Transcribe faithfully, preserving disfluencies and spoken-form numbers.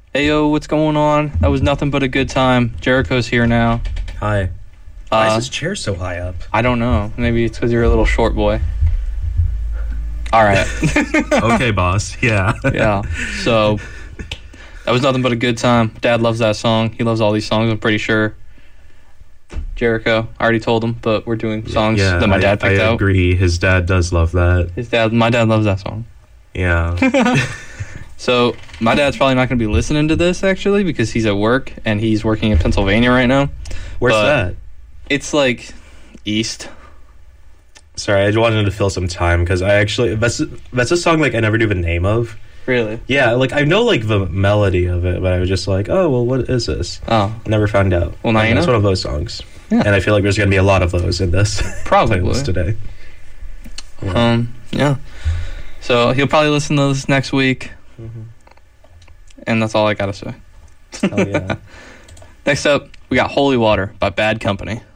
Hey, yo, what's going on? That was nothing but a good time. Jericho's here now. Hi. Why Uh, is this chair so high up? I don't know. Maybe it's because you're a little short boy. All right. Okay, boss. Yeah. Yeah. So, that was nothing but a good time. Dad loves that song. He loves all these songs, I'm pretty sure. Jericho, I already told him, but we're doing songs yeah, that my I, dad picked I out. agree. His dad does love that. His dad, my dad loves that song. Yeah. So, my dad's probably not going to be listening to this, actually, because he's at work, and he's working in Pennsylvania right now. Where's But that? It's, like, east. Sorry, I just wanted to fill some time because I actually that's that's a song like I never knew the name of. Really? Yeah, like I know like the melody of it, but I was just like, oh well, what is this? Oh, I never found out. Well, now And you It's know. one of those songs, Yeah. and I feel like there's gonna be a lot of those in this Probably. playlist today. Yeah. Um, yeah. So he'll probably listen to this next week, Mhm. and that's all I gotta say. Hell yeah. Next up, we got Holy Water by Bad Company.